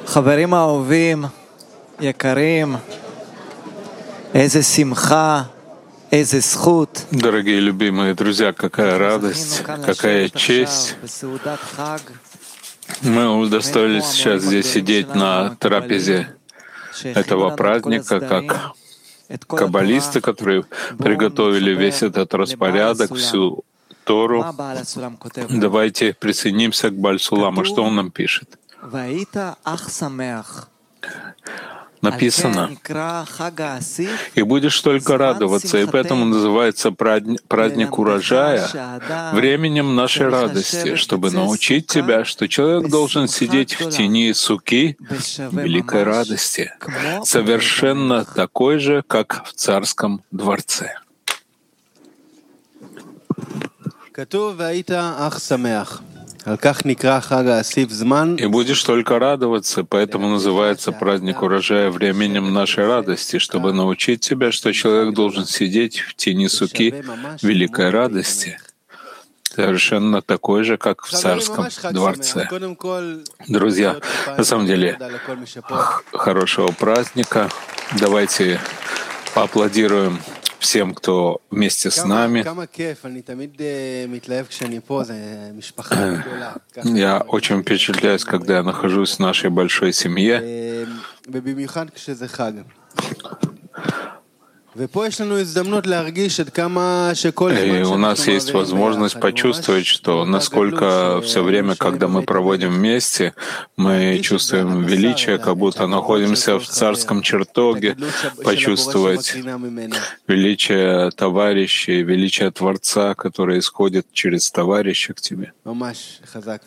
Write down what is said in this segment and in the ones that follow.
חברים אהובים, יקרים, איזה שמחה, איזה זכות. Дорогие любимые друзья, какая радость, какая честь. Мы удостоились сейчас здесь сидеть на трапезе этого праздника, как каббалисты, которые приготовили весь этот распорядок, всю Тору. Давайте присоединимся к Бааль Сулама. Что он нам пишет? Написано: «И будешь только радоваться, и поэтому называется праздник урожая временем нашей радости, чтобы научить тебя, что человек должен сидеть в тени суки великой радости, совершенно такой же, как в царском дворце». «И будешь только радоваться, поэтому называется праздник урожая временем нашей радости, чтобы научить тебя, что человек должен сидеть в тени суки великой радости, совершенно такой же, как в царском дворце». Друзья, на самом деле, хорошего праздника. Давайте поаплодируем всем, кто вместе с нами. Я очень впечатляюсь, когда я нахожусь в нашей большой семье. И у нас есть возможность почувствовать, что насколько все время, когда мы проводим вместе, мы чувствуем величие, как будто находимся в царском чертоге, почувствовать величие товарищей, величие Творца, которое исходит через товарища к тебе.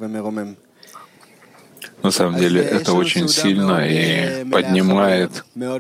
На самом деле это очень сильно и поднимает.